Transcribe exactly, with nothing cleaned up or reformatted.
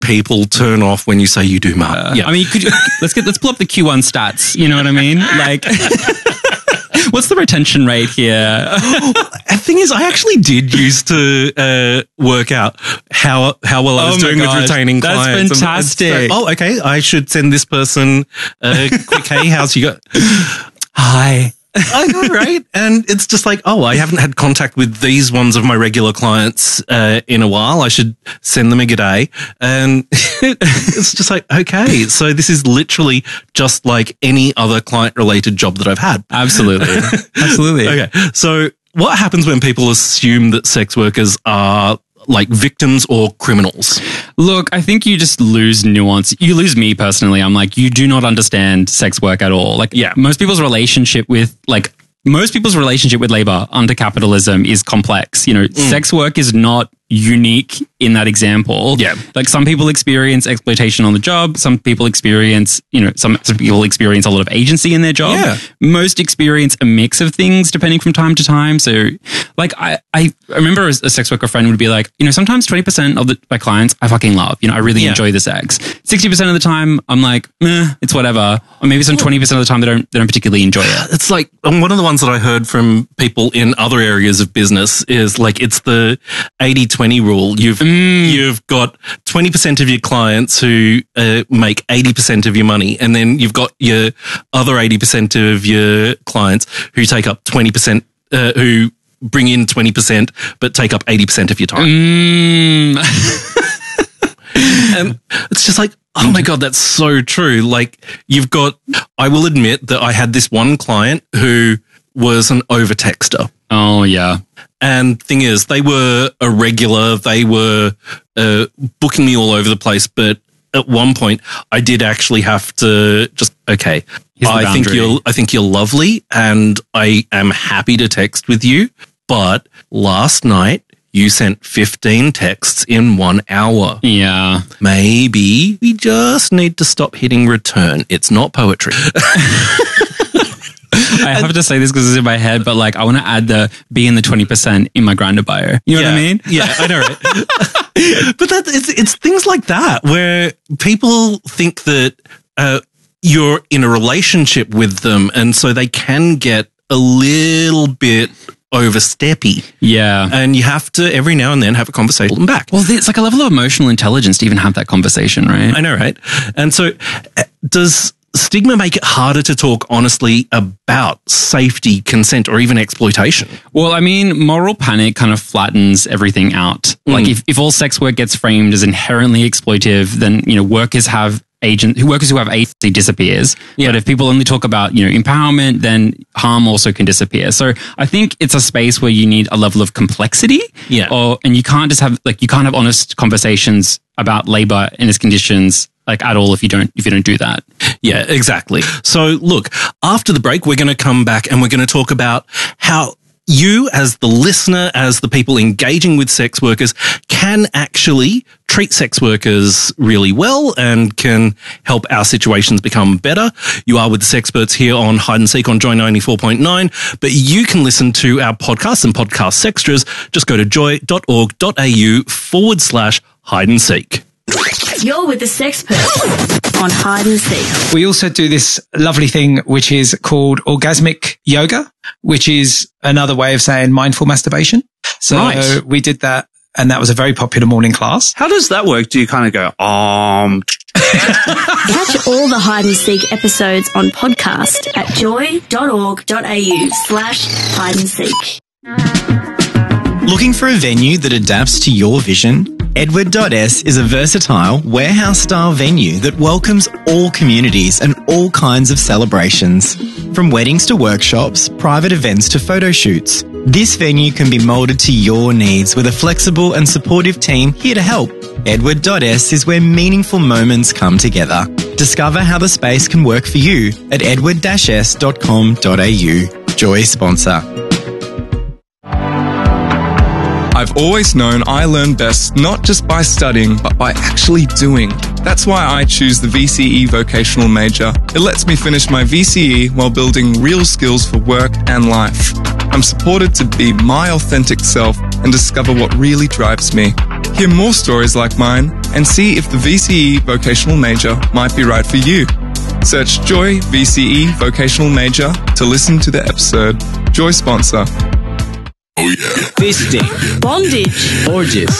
people turn off when you say you do mum. Uh, yeah. I mean, could you, let's get let's pull up the Q one stats. You know what I mean? Like, what's the retention rate here? The thing is, I actually did used to uh, work out how how well I was Oh my doing gosh, with retaining that's clients. fantastic. And- and so, oh, okay. I should send this person a quick, hey, how's you got? Hi. I know, right? And it's just like, oh, I haven't had contact with these ones of my regular clients uh, in a while. I should send them a g'day. And it's just like, okay, so this is literally just like any other client-related job that I've had. Absolutely. Absolutely. Okay, so what happens when people assume that sex workers are like victims or criminals? Look, I think you just lose nuance. You lose me personally. I'm like, you do not understand sex work at all. Like, Yeah. most people's relationship with, like, most people's relationship with labor under capitalism is complex. You know, sex work is not unique in that example. Yeah. Like, some people experience exploitation on the job. Some people experience, you know, some, some people experience a lot of agency in their job. Yeah. Most experience a mix of things depending from time to time. So, like, I, I remember a sex worker friend would be like, you know, sometimes twenty percent of the, my clients I fucking love. You know, I really Yeah. enjoy the sex. sixty percent of the time, I'm like, meh, it's whatever. Or maybe some twenty percent of the time they don't, they don't particularly enjoy it. It's like um, one of the ones that I heard from people in other areas of business is like it's the eighty twenty rule. You've you've got twenty percent of your clients who uh, make eighty percent of your money, and then you've got your other eighty percent of your clients who take up twenty percent, uh, who bring in twenty percent but take up eighty percent of your time. Mm. And it's just like, oh my God, that's so true. Like, you've got, I will admit that I had this one client who was an over texter. Oh, yeah. And thing is, they were a regular, they were uh, booking me all over the place. But at one point, I did actually have to just, okay, Here's the I think boundary. you're, I think you're lovely and I am happy to text with you. But last night, you sent fifteen texts in one hour. Yeah. Maybe we just need to stop hitting return. It's not poetry. I have to say this because it's in my head, but like, I want to add the be in the twenty percent in my Grindr bio. You know yeah, what I mean? Yeah, I know, right? But that it's it's things like that where people think that uh, you're in a relationship with them, and so they can get a little bit oversteppy. Yeah. And you have to every now and then have a conversation with them back. Well, it's like a level of emotional intelligence to even have that conversation, right? I know, right? And so uh, does stigma make it harder to talk honestly about safety, consent, or even exploitation? Well, I mean, moral panic kind of flattens everything out. Like, if, if all sex work gets framed as inherently exploitive, then, you know, workers have agent workers who have agency disappears. Yeah. But if people only talk about, you know, empowerment, then harm also can disappear. So I think it's a space where you need a level of complexity. Yeah. Or and you can't just have like you can't have honest conversations about labor and its conditions like at all if you don't if you don't do that. Yeah, exactly. So look, after the break, we're going to come back and we're going to talk about how you as the listener, as the people engaging with sex workers, can actually treat sex workers really well and can help our situations become better. You are with the Sexperts here on Hide and Seek on Joy ninety-four point nine, but you can listen to our podcasts and podcast extras. Just go to joy.org.au forward slash hide and seek. You're with the Sexperts on Hide and Seek. We also do this lovely thing, which is called orgasmic yoga, which is another way of saying mindful masturbation. So Right. we did that, and that was a very popular morning class. How does that work? Do you kind of go, um, Catch all the Hide and Seek episodes on podcast at joy.org.au slash hide and seek. Looking for a venue that adapts to your vision? Edward dot S is a versatile, warehouse-style venue that welcomes all communities and all kinds of celebrations. From weddings to workshops, private events to photo shoots, this venue can be moulded to your needs with a flexible and supportive team here to help. Edward dot S is where meaningful moments come together. Discover how the space can work for you at edward dash s dot com dot a u. Joy sponsor. I've always known I learn best not just by studying, but by actually doing. That's why I choose the V C E vocational major. It lets me finish my V C E while building real skills for work and life. I'm supported to be my authentic self and discover what really drives me. Hear more stories like mine and see if the V C E vocational major might be right for you. Search Joy V C E Vocational Major to listen to the episode. Joy sponsor. Fisting. Bondage. Orgies.